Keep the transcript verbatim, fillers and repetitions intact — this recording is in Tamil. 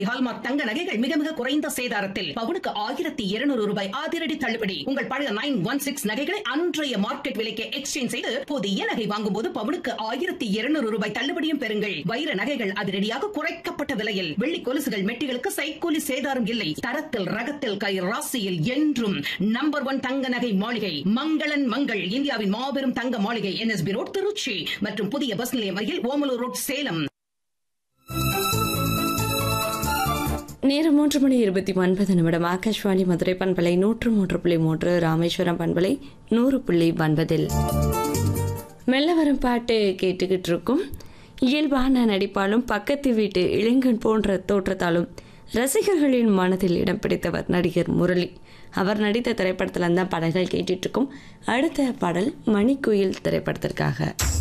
ஹால்மார்க் தங்க நகைகள் மிக மிக குறைந்த சேதாரத்தில் பவுனுக்கு ஆயிரத்தி இருநூறு ரூபாய் அதிரடி தள்ளுபடி. உங்கள் பழைய நைன் ஒன் சிக்ஸ் நகைகளை அன்றைய மார்க்கெட் விலைக்கு எக்ஸ்சேஞ்ச் செய்து புதிய நகை வாங்கும் போது பவுனுக்கு ஆயிரத்தி இருநூறு ரூபாய் தள்ளுபடியும் பெறுங்கள். வைர நகைகள் அதிரடியாக குறைக்கப்பட்ட விலையில். வெள்ளி கொலுசுகள் மெட்டிகளுக்கு சைக்கூலி சேதாரம் இல்லை. தரத்தில் ரகத்தில் கை ராசியில் என்றும் நம்பர் ஒன் தங்க நகை மாளிகை மங்களன் மங்கள். இந்தியாவின் மாபெரும் தங்க மாளிகை என்எஸ்பி ரோட் திருச்சி மற்றும் புதிய பஸ் நிலையம் அருகில் ஓமலூர் ரோட் சேலம். நேரம் மூன்று மணி இருபத்தி ஒன்பது நிமிடம். ஆகாஷ்வாணி மதுரை பண்பலை நூற்று மூன்று புள்ளி மூன்று, ராமேஸ்வரம் பண்பலை நூறு புள்ளி ஒன்பதில் மெல்ல வரும் பாட்டு கேட்டுக்கிட்டு இருக்கும். இயல்பான நடிப்பாலும் பக்கத்து வீட்டு இளைஞன் போன்ற தோற்றத்தாலும் ரசிகர்களின் மனதில் இடம் பிடித்தவர் நடிகர் முரளி. அவர் நடித்த திரைப்படத்தில் தான் பாடல்கள் கேட்டுட்டு இருக்கும். அடுத்த பாடல் மணிக்குயில் திரைப்படத்திற்காக.